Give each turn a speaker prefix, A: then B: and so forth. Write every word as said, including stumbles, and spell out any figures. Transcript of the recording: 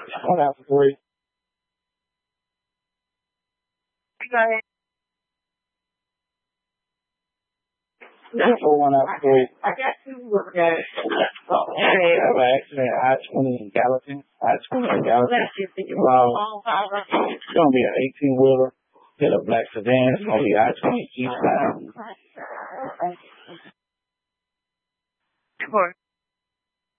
A: One out for three.
B: Go ahead.
A: For one out for three.
B: I got two work at it.
A: Oh, I have an accident at I twenty in Gallatin. I twenty in Gallatin.
B: Let's see if you
A: Well, it's going to be an eighteen wheeler. Hit a black sedan. It's going to be I twenty eastbound.
B: Four.